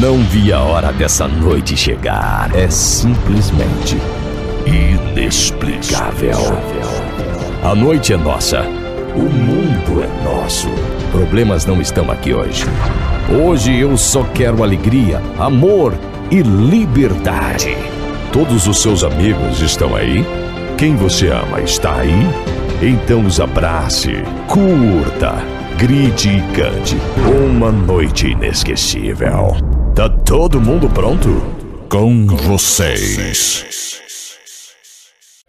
Não vi a hora dessa noite chegar. É simplesmente inexplicável. A noite é nossa. O mundo é nosso. Problemas não estão aqui hoje. Hoje eu só quero alegria, amor e liberdade. Todos os seus amigos estão aí? Quem você ama está aí? Então os abrace, curta, grite e cante. Uma noite inesquecível. Tá todo mundo pronto? Com vocês,